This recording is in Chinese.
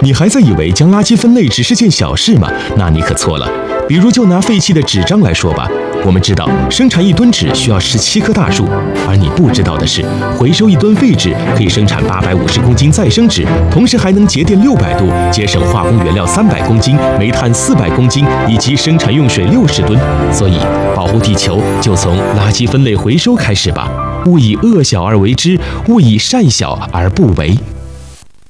你还在以为将垃圾分类只是件小事吗？那你可错了。比如就拿废弃的纸张来说吧，我们知道生产1吨纸需要17棵大树，而你不知道的是，回收1吨废纸可以生产850公斤再生纸，同时还能节电600度，节省化工原料300公斤、煤炭400公斤以及生产用水60吨。所以，保护地球就从垃圾分类回收开始吧。勿以恶小而为之，勿以善小而不为。